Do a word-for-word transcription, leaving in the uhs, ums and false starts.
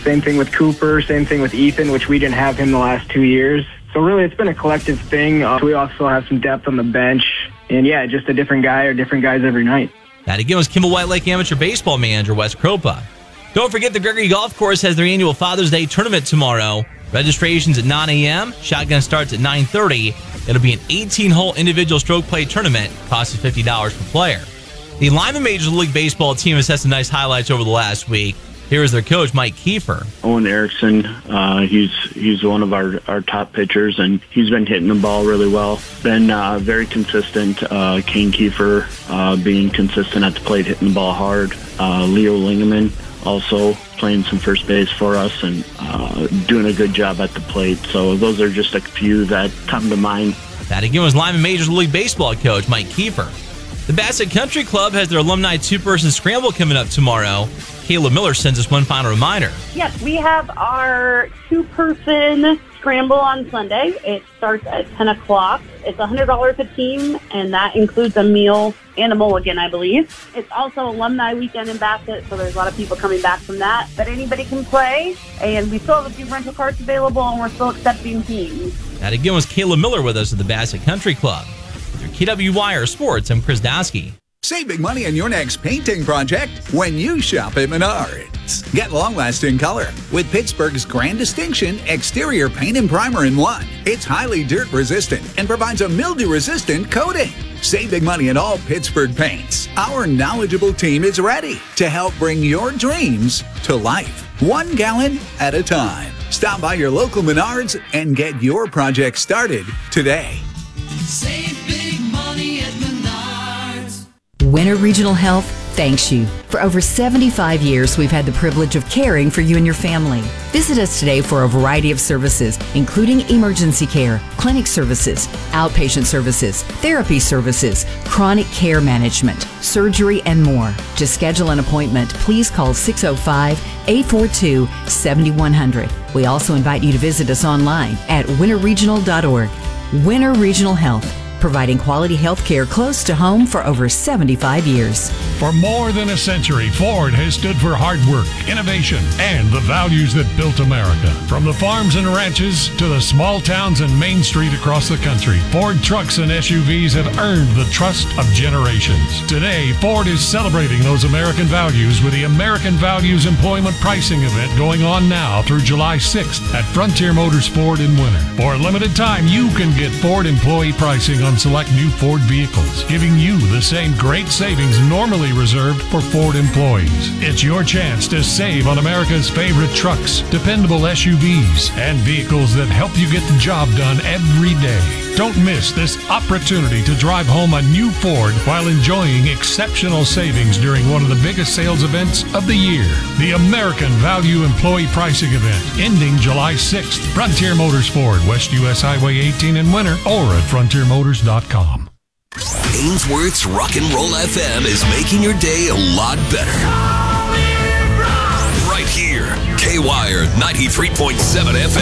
Same thing with Cooper, same thing with Ethan, which we didn't have him the last two years. So really, it's been a collective thing. Uh, we also have some depth on the bench. And yeah, just a different guy or different guys every night. That again was Kimball White Lake Amateur Baseball Manager Wes Kropa. Don't forget the Gregory Golf Course has their annual Father's Day tournament tomorrow. Registration's at nine a.m. Shotgun starts at nine thirty. It'll be an eighteen-hole individual stroke play tournament. Cost is fifty dollars per player. The Lyman Major League Baseball team has had some nice highlights over the last week. Here is their coach, Mike Kiefer. Owen Erickson, uh, he's he's one of our, our top pitchers, and he's been hitting the ball really well. Been uh, very consistent. Uh, Kane Kiefer uh, being consistent at the plate, hitting the ball hard. Uh, Leo Lingeman also playing some first base for us and uh, doing a good job at the plate. So those are just a few that come to mind. That again was Lyman Major League Baseball coach Mike Kiefer. The Bassett Country Club has their alumni two-person scramble coming up tomorrow. Kayla Miller sends us one final reminder. Yes, we have our two-person scramble on Sunday. It starts at ten o'clock. It's one hundred dollars a team, and that includes a meal and a mulligan, I believe. It's also Alumni Weekend in Bassett, so there's a lot of people coming back from that. But anybody can play, and we still have a few rental carts available, and we're still accepting teams. That again was Kayla Miller with us at the Bassett Country Club. With your K W Y R Sports, I'm Chris Dosky. Save big money on your next painting project when you shop at Menards. Get long-lasting color with Pittsburgh's grand distinction exterior paint and primer in one. It's highly dirt-resistant and provides a mildew-resistant coating. Save big money on all Pittsburgh paints. Our knowledgeable team is ready to help bring your dreams to life, one gallon at a time. Stop by your local Menards and get your project started today. Save big money at Menards. Winter Regional Health thanks you. For over seventy-five years, we've had the privilege of caring for you and your family. Visit us today for a variety of services, including emergency care, clinic services, outpatient services, therapy services, chronic care management, surgery, and more. To schedule an appointment, please call six oh five, eight four two, seven one zero zero. We also invite you to visit us online at winter regional dot org. Winter Regional Health, providing quality health care close to home for over seventy-five years. For more than a century, Ford has stood for hard work, innovation, and the values that built America. From the farms and ranches to the small towns and Main Street across the country, Ford trucks and S U Vs have earned the trust of generations. Today, Ford is celebrating those American values with the American Values Employment Pricing event going on now through July sixth at Frontier Motors Ford in Winter. For a limited time, you can get Ford employee pricing on select new Ford vehicles, giving you the same great savings normally reserved for Ford employees. It's your chance to save on America's favorite trucks, dependable S U Vs, and vehicles that help you get the job done every day. Don't miss this opportunity to drive home a new Ford while enjoying exceptional savings during one of the biggest sales events of the year. The American Value Employee Pricing Event, ending July sixth. Frontier Motors Ford, West U S Highway eighteen in Winter, or at frontier motors dot com. Ainsworth's Rock and Roll F M is making your day a lot better. Right here, K W Y R ninety-three point seven F M.